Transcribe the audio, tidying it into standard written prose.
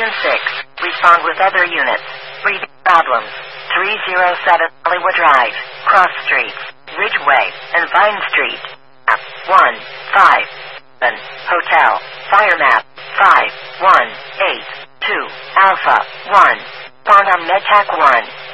Station 6. Respond with other units. Breathing problems. 307 Hollywood Drive, Cross Street, Ridgeway, and Vine Street. Map 157. Hotel. Fire map 5182 Alpha 1. Respond on MedTech 1.